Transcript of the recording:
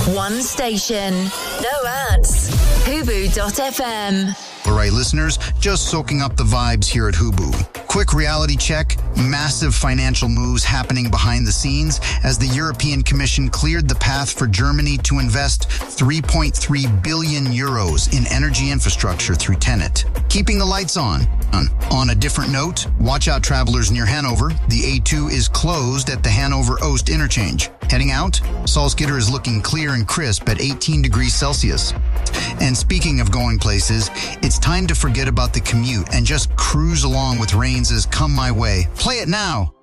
One station. No ads. Hubu.fm. All right, listeners, just soaking up the vibes here at Hubu. Quick reality check, massive financial moves happening behind the scenes as the European Commission cleared the path for Germany to invest 3.3 billion euros in energy infrastructure through TenneT. Keeping the lights on. On a different note, watch out travelers near Hanover. The A2 is closed at the Hanover-Oost interchange. Heading out, Salzgitter is looking clear and crisp at 18 degrees Celsius. And speaking of going places, it's time to forget about the commute and just cruise along with Rains' Come My Way. Play it now.